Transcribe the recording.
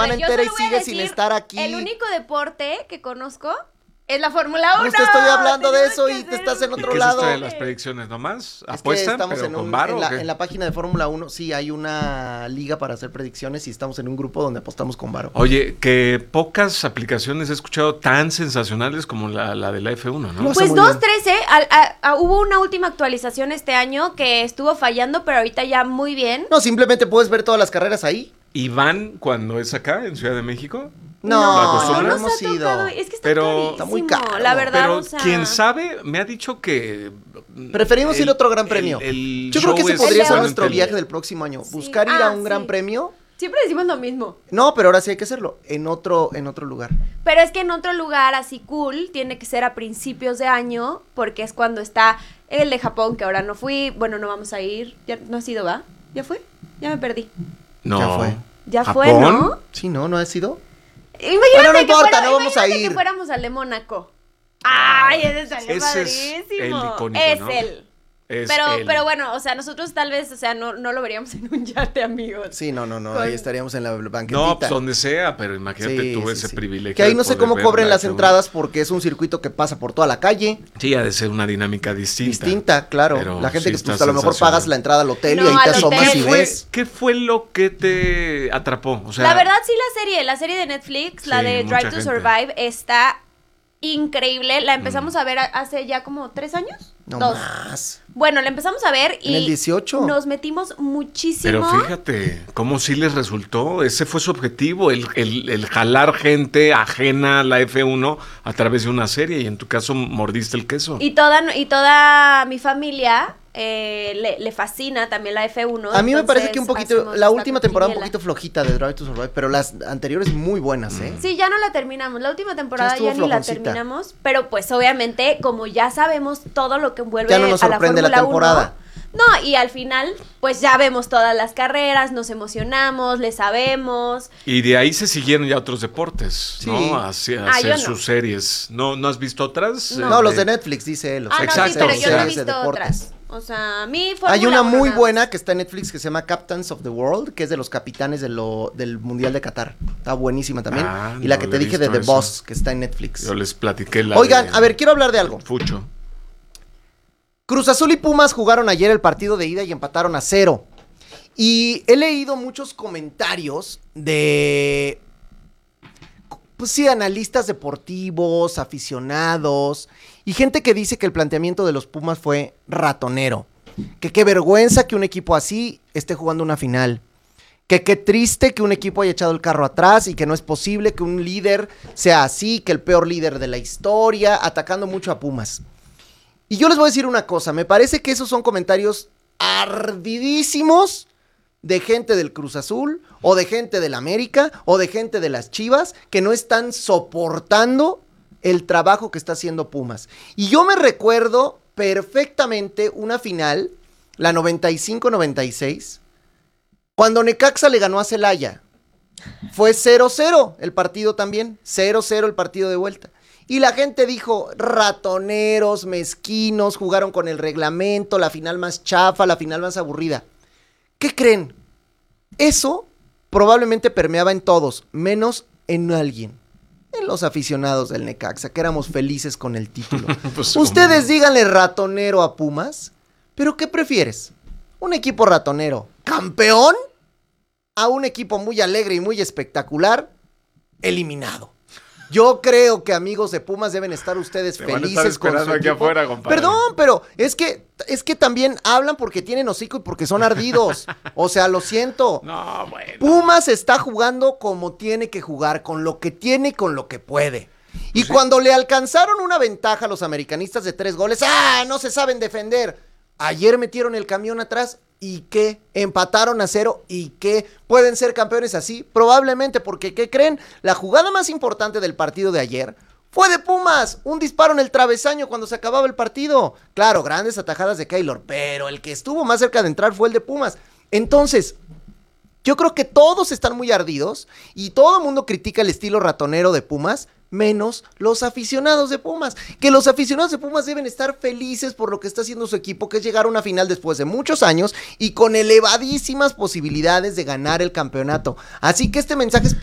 semana entera y sigue sin estar aquí. El único deporte que conozco es la Fórmula 1. Justo estoy hablando de eso y te estás en otro lado. ¿Qué es esto de las predicciones nomás? Es ¿Apuestan, que estamos pero con varo o qué? en la página de Fórmula 1, sí, hay una liga para hacer predicciones y estamos en un grupo donde apostamos con varo. Oye, que pocas aplicaciones he escuchado tan sensacionales como la de la F1, ¿no? Pues 2-3, hubo una última actualización este año que estuvo fallando, pero ahorita ya muy bien. No, simplemente puedes ver todas las carreras ahí. ¿Y van cuando es acá, en Ciudad de México? No no hemos ido. Es que está Pero carísimo, está muy caro. la verdad, Pero o sea, quien sabe me ha dicho que... Preferimos ir a otro gran premio. Yo creo que ese podría ser nuestro viaje del próximo año. Sí. Buscar ir a un gran premio. Siempre decimos lo mismo. No, pero ahora sí hay que hacerlo. En otro lugar. Pero es que en otro lugar así cool tiene que ser a principios de año, porque es cuando está el de Japón, que ahora no fui. Bueno, no vamos a ir. Ya no has ido, ¿va? ¿Ya fue? Ya me perdí. No. Ya fue. Ya ¿Japón? fue, ¿no? Sí, ¿no ha sido? Imagínate Pero no importa, no vamos a imagínate ir. que fuéramos al de Mónaco. Ay, ese estaría Ese padrísimo. es el icónico, Es ¿no? él. Es Pero, él. pero bueno, o sea, nosotros tal vez, o sea, no lo veríamos en un yate, amigos. Sí, no. Con- Ahí estaríamos en la banquetita. No, pues donde sea, pero imagínate Sí, tú sí, ese sí. privilegio. Que ahí de no sé poder cómo ver cobren la las F1. entradas porque es un circuito que pasa por toda la calle. Sí, ha de ser una dinámica distinta. Distinta, claro. Pero La gente sí que está pues, a lo mejor sensacional. pagas la entrada al hotel No, y ahí te al asomas hotel. y ¿Qué fue, ves. ¿Qué fue lo que te atrapó? O sea, La verdad, sí, la serie de Netflix, la Sí, de mucha Drive to gente. Survive, está increíble. La empezamos a ver hace ya como 3 años. No 2. más. Bueno, la empezamos a ver y ¿En el 18? nos metimos muchísimo. pero fíjate, cómo sí les resultó. Ese fue su objetivo, el jalar gente ajena a la F1 a través de una serie. Y en tu caso, mordiste el queso. Y toda mi familia le fascina también la F1. A mí me parece entonces que un poquito, hacemos la esta última temporada un quiniela. poquito flojita de Drive to Survive, pero las anteriores muy buenas, ¿eh? Sí, ya no la terminamos. La última temporada estuvo ya ni la flojoncita. terminamos. Pero pues obviamente, como ya sabemos todo lo que envuelve Ya no nos a la sorprende la Fórmula 1, temporada. no, y al final, pues ya vemos todas las carreras, nos emocionamos, le sabemos. Y de ahí se siguieron ya otros deportes, Sí. ¿no? Hacer yo no. sus series. ¿No has visto otras? No. Los de Netflix, dice él. o sea, No, Exacto, sí, pero o yo sea, no he series de visto deportes. otras. O sea, a mí Fórmula Hay una 1 muy nada buena más. que está en Netflix que se llama Captains of the World, que es de los capitanes del Mundial de Qatar. Está buenísima también. Ah, Y la no que le te he dije de visto The eso. Boss, que está en Netflix. Yo les platiqué la Oigan, de a ver, quiero hablar de algo. Fucho. Cruz Azul y Pumas jugaron ayer el partido de ida y empataron a 0. Y he leído muchos comentarios de, pues sí, analistas deportivos, aficionados y gente que dice que el planteamiento de los Pumas fue ratonero. Que qué vergüenza que un equipo así esté jugando una final. Que qué triste que un equipo haya echado el carro atrás y que no es posible que un líder sea así, que el peor líder de la historia, atacando mucho a Pumas. Y yo les voy a decir una cosa, me parece que esos son comentarios ardidísimos de gente del Cruz Azul, o de gente del América, o de gente de las Chivas, que no están soportando el trabajo que está haciendo Pumas. Y yo me recuerdo perfectamente una final, la 95-96, cuando Necaxa le ganó a Celaya. Fue 0-0 el partido también, 0-0 el partido de vuelta. Y la gente dijo, ratoneros, mezquinos, jugaron con el reglamento, la final más chafa, la final más aburrida. ¿Qué creen? Eso probablemente permeaba en todos, menos en alguien. En los aficionados del Necaxa, que éramos felices con el título. Pues, Ustedes ¿cómo? díganle ratonero a Pumas, pero ¿qué prefieres? ¿Un equipo ratonero campeón? ¿A un equipo muy alegre y muy espectacular eliminado? Yo creo que, amigos de Pumas, deben estar ustedes Te van a felices estar con su esperando aquí equipo. afuera, compadre. Perdón, pero es que también hablan porque tienen hocico y porque son ardidos. O sea, lo siento. No, bueno. Pumas está jugando como tiene que jugar, con lo que tiene y con lo que puede. Y Sí. cuando le alcanzaron una ventaja a los americanistas de 3 goles, ¡ah! No se saben defender. Ayer metieron el camión atrás. ¿Y qué? Empataron a 0. ¿Y qué? ¿Pueden ser campeones así? Probablemente, porque ¿qué creen? La jugada más importante del partido de ayer fue de Pumas. Un disparo en el travesaño cuando se acababa el partido. Claro, grandes atajadas de Keylor, pero el que estuvo más cerca de entrar fue el de Pumas. Entonces, yo creo que todos están muy ardidos y todo el mundo critica el estilo ratonero de Pumas, menos los aficionados de Pumas. Que los aficionados de Pumas deben estar felices por lo que está haciendo su equipo, que es llegar a una final después de muchos años y con elevadísimas posibilidades de ganar el campeonato. Así que este mensaje es